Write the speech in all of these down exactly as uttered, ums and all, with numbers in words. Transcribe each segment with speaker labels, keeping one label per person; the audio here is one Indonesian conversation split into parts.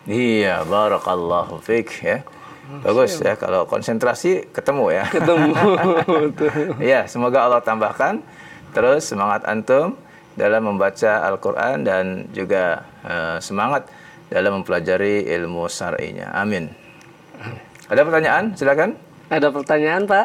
Speaker 1: Iya, barakallahu fiik ya. Bagus ya, kalau konsentrasi ketemu ya.
Speaker 2: Ketemu.
Speaker 1: Ya, semoga Allah tambahkan terus semangat antum dalam membaca Al-Qur'an dan juga uh, semangat dalam mempelajari ilmu syar'inya. Amin. Ada pertanyaan? Silakan.
Speaker 2: Ada pertanyaan, Pak?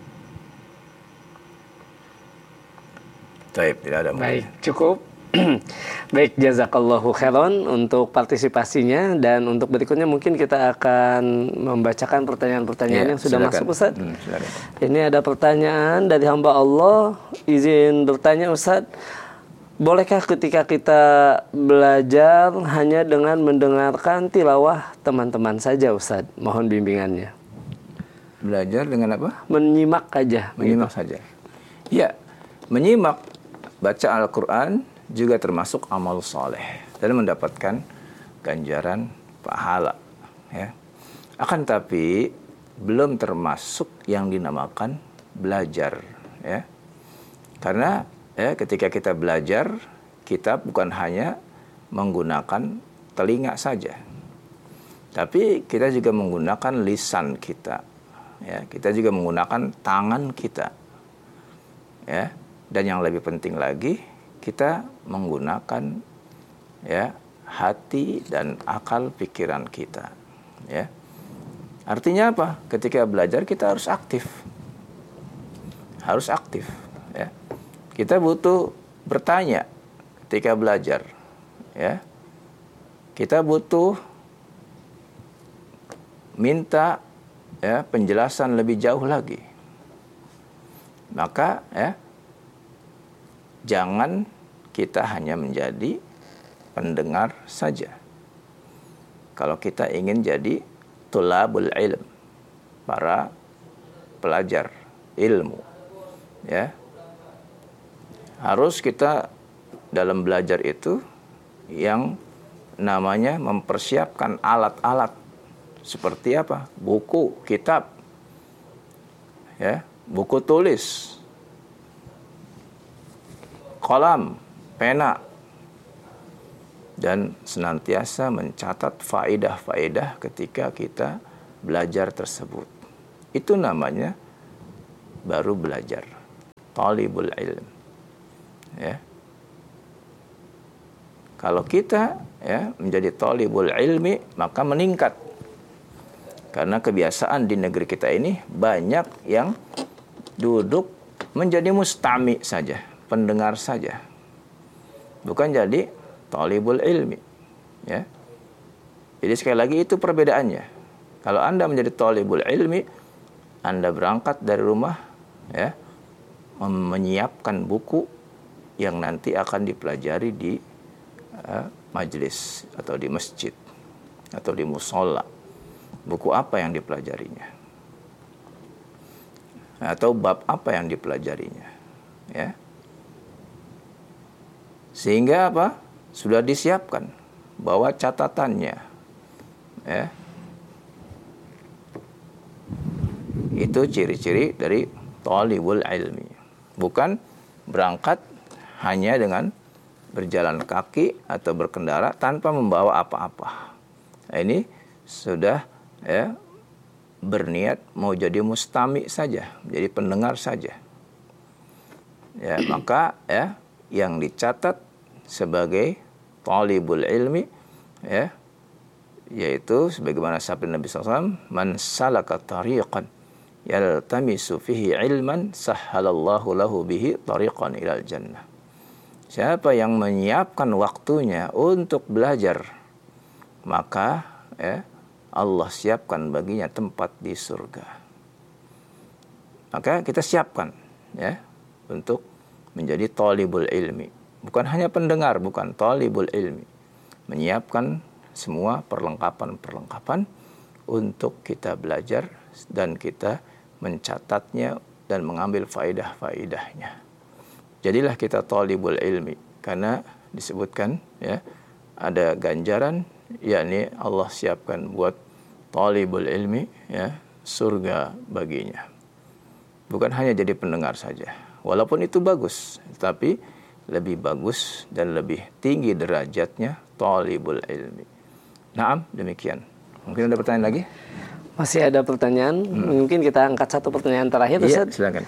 Speaker 1: Baik, tidak ada.
Speaker 2: Baik, cukup. Baik, jazakallahu khairan untuk partisipasinya, dan untuk berikutnya mungkin kita akan membacakan pertanyaan-pertanyaan ya, yang sudah silakan. Masuk, Ustaz. Hmm, Ini ada pertanyaan dari hamba Allah, izin bertanya, Ustaz. Bolehkah ketika kita belajar hanya dengan mendengarkan tilawah teman-teman saja, Ustaz? Mohon bimbingannya.
Speaker 1: Belajar dengan apa?
Speaker 2: Menyimak aja.
Speaker 1: Menyimak
Speaker 2: gitu.
Speaker 1: saja. Ya, menyimak baca Al-Quran juga termasuk amal soleh dan mendapatkan ganjaran pahala. Ya. Akan tapi belum termasuk yang dinamakan belajar. Ya. Karena ya, ketika kita belajar, kita bukan hanya menggunakan telinga saja, tapi kita juga menggunakan lisan kita. Ya, kita juga menggunakan tangan kita. Ya. Dan yang lebih penting lagi, kita menggunakan ya hati dan akal pikiran kita. Ya. Artinya apa? Ketika belajar kita harus aktif. Harus aktif. Ya. Kita butuh bertanya ketika belajar. Ya. Kita butuh minta ya penjelasan lebih jauh lagi. Maka ya jangan kita hanya menjadi pendengar saja. Kalau kita ingin jadi tulabul ilm, para pelajar ilmu, ya, harus kita dalam belajar itu yang namanya mempersiapkan alat-alat seperti apa? Buku, kitab, ya, buku tulis, kolam, pena, dan senantiasa mencatat faedah-faedah ketika kita belajar tersebut. Itu namanya baru belajar, talibul ilm. Ya. Kalau kita ya menjadi talibul ilmi, maka meningkat. Karena kebiasaan di negeri kita ini banyak yang duduk menjadi mustami saja, pendengar saja, bukan jadi talibul ilmi. Ya. Jadi sekali lagi itu perbedaannya. Kalau Anda menjadi talibul ilmi, Anda berangkat dari rumah, ya, menyiapkan buku yang nanti akan dipelajari di uh, majelis atau di masjid atau di musola. Buku apa yang dipelajarinya? Atau bab apa yang dipelajarinya? Ya. Sehingga apa? Sudah disiapkan, bawa catatannya. Ya. Itu ciri-ciri dari talibul ilmi. Bukan berangkat hanya dengan berjalan kaki atau berkendara tanpa membawa apa-apa. Nah, ini sudah ya berniat mau jadi mustami saja, jadi pendengar saja. Ya, maka ya yang dicatat sebagai talibul ilmi ya yaitu sebagaimana sabda Nabi sallallahu alaihi wasallam, man salaka tariqan yaltamisu fihi ilman sahhalallahu lahu bihi tariqan ilal jannah. Siapa yang menyiapkan waktunya untuk belajar, maka ya Allah siapkan baginya tempat di surga. Maka kita siapkan ya untuk menjadi talibul ilmi. Bukan hanya pendengar, bukan talibul ilmi. Menyiapkan semua perlengkapan-perlengkapan untuk kita belajar dan kita mencatatnya dan mengambil faedah-faedahnya. Jadilah kita talibul ilmi, karena disebutkan ya ada ganjaran, yakni Allah siapkan buat talibul ilmi ya surga baginya. Bukan hanya jadi pendengar saja. Walaupun itu bagus, tapi lebih bagus dan lebih tinggi derajatnya talibul ilmi. Naam, demikian. Mungkin ada pertanyaan lagi?
Speaker 2: Masih ada pertanyaan. Hmm. Mungkin kita angkat satu pertanyaan terakhir, Ustaz.
Speaker 1: Iya, silakan.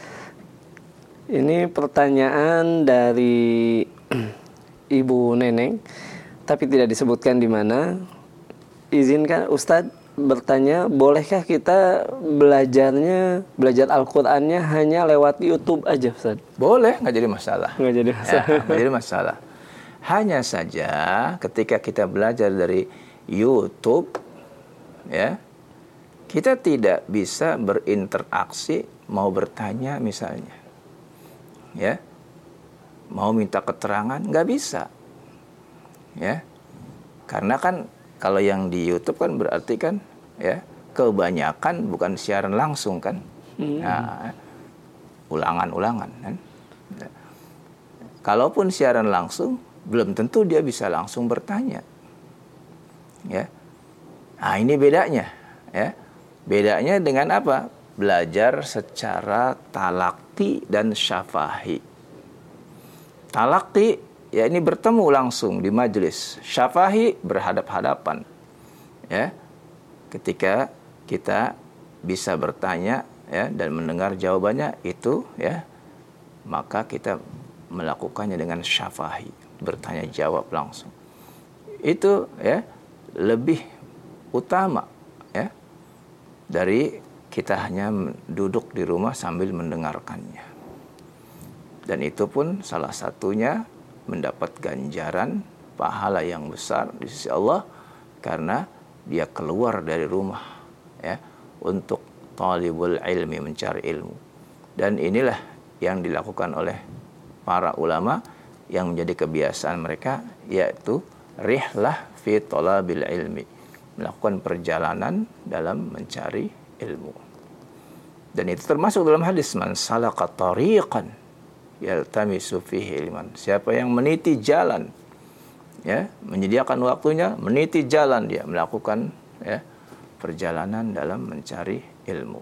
Speaker 2: Ini pertanyaan dari Ibu Neneng, tapi tidak disebutkan di mana. Izinkan Ustadz bertanya, bolehkah kita belajarnya, belajar Al-Qur'annya hanya lewat YouTube aja, Ustaz?
Speaker 1: Boleh, nggak jadi masalah.
Speaker 2: Nggak jadi masalah.
Speaker 1: Ya, nggak jadi masalah. Hanya saja ketika kita belajar dari YouTube, ya, kita tidak bisa berinteraksi, mau bertanya misalnya, ya, mau minta keterangan, nggak bisa, ya, karena kan kalau yang di YouTube kan berarti kan, ya, kebanyakan bukan siaran langsung kan, hmm. nah, ulangan-ulangan kan. Kalaupun siaran langsung, belum tentu dia bisa langsung bertanya, ya. Nah, ini bedanya, ya. Bedanya dengan apa? Belajar secara talaqti dan syafahi. Talaqti, ya, ini bertemu langsung di majelis. Syafahi, berhadap-hadapan. Ya. Ketika kita bisa bertanya, ya, dan mendengar jawabannya itu, ya, maka kita melakukannya dengan syafahi, bertanya jawab langsung. Itu, ya, lebih utama, ya, dari kita hanya duduk di rumah sambil mendengarkannya. Dan itu pun salah satunya mendapat ganjaran pahala yang besar di sisi Allah karena dia keluar dari rumah, ya, untuk talibul ilmi, mencari ilmu. Dan inilah yang dilakukan oleh para ulama yang menjadi kebiasaan mereka, yaitu rihlah fi talabil ilmi, melakukan perjalanan dalam mencari ilmu. Dan itu termasuk dalam hadis, man salaka tariqan yaltamisu fihi ilman. Siapa yang meniti jalan, ya, menyediakan waktunya, meniti jalan dia melakukan, ya, perjalanan dalam mencari ilmu.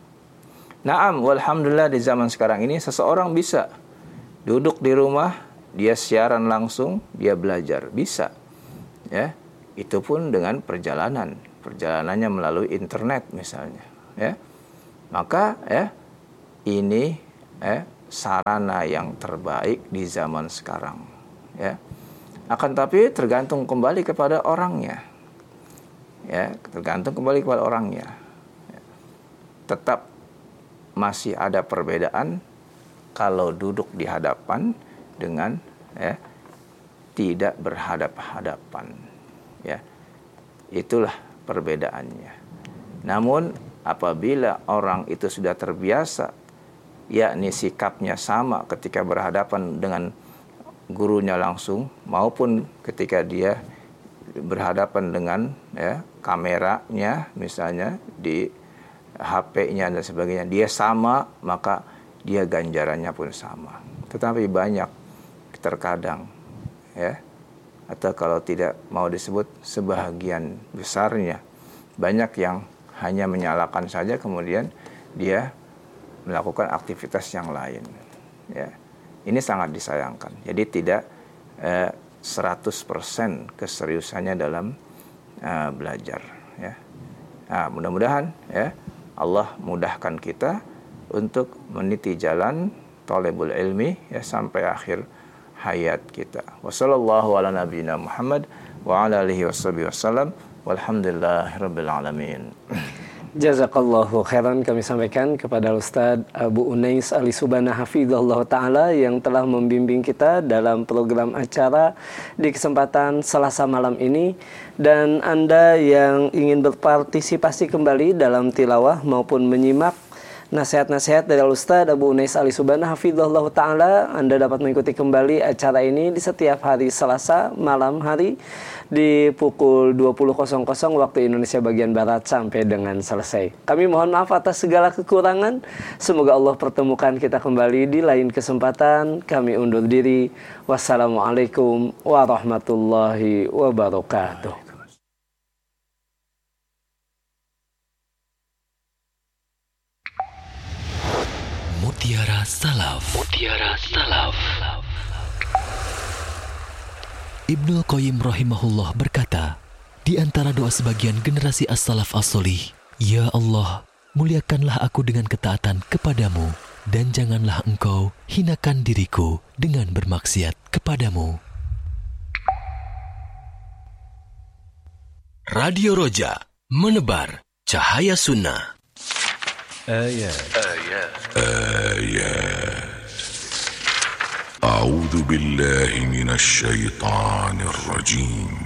Speaker 1: Naam, walhamdulillah di zaman sekarang ini seseorang bisa duduk di rumah, dia siaran langsung, dia belajar, bisa, ya. Itu pun dengan perjalanan, perjalanannya melalui internet misalnya, ya. Maka, ya, ini, ya, sarana yang terbaik di zaman sekarang, ya. Akan tapi tergantung kembali kepada orangnya, ya, tergantung kembali kepada orangnya. Tetap masih ada perbedaan kalau duduk di hadapan dengan, ya, tidak berhadap-hadapan, ya. Itulah perbedaannya. Namun apabila orang itu sudah terbiasa, yakni sikapnya sama ketika berhadapan dengan gurunya langsung maupun ketika dia berhadapan dengan, ya, kameranya misalnya di H P-nya dan sebagainya, dia sama, maka dia ganjarannya pun sama. Tetapi banyak terkadang, ya, atau kalau tidak mau disebut sebahagian besarnya, banyak yang hanya menyalakan saja kemudian dia melakukan aktivitas yang lain, ya. Ini sangat disayangkan. Jadi tidak eh, seratus persen keseriusannya dalam eh, belajar, ya. Nah, mudah-mudahan, ya, Allah mudahkan kita untuk meniti jalan talibul ilmi, ya, sampai akhir hayat kita. Wassallallahu ala nabiyina Muhammad wa ala alihi washabihi wasallam walhamdulillahirabbil alamin.
Speaker 2: Jazakallahu khairan kami sampaikan kepada Ustadz Abu Unais Ali Subana hafizahullah ta'ala yang telah membimbing kita dalam program acara di kesempatan Selasa malam ini. Dan Anda yang ingin berpartisipasi kembali dalam tilawah maupun menyimak nasihat-nasihat dari Ustadz Abu Unais Ali Subana hafizahullah ta'ala, Anda dapat mengikuti kembali acara ini di setiap hari Selasa malam hari di pukul dua puluh waktu Indonesia bagian Barat sampai dengan selesai. Kami mohon maaf atas segala kekurangan. Semoga Allah pertemukan kita kembali di lain kesempatan. Kami undur diri. Wassalamualaikum warahmatullahi wabarakatuh.
Speaker 3: Mutiara Salaf. Mutiara Salaf. Ibnul Qayyim rahimahullah berkata, Di antara doa sebagian generasi as-salaf as-solih, Ya Allah, muliakanlah aku dengan ketaatan kepadamu, dan janganlah engkau hinakan diriku dengan bermaksiat kepadamu. Radio Roja, menebar cahaya sunnah.
Speaker 4: Ayat. Ayat. Ayat. A'udzu billahi minasy syaithanir rajim.